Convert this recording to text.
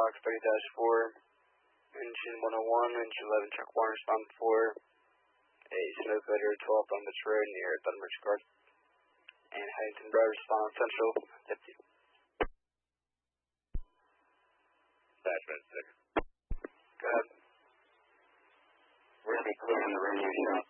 Fox 30-4, engine 101, engine 11, check 1, respond for a snow glider 12 on this road near Dunbridge Guard. And Huntington Road, respond Central, 50. Attachment 6. Go ahead. We're going to be clearing the radio show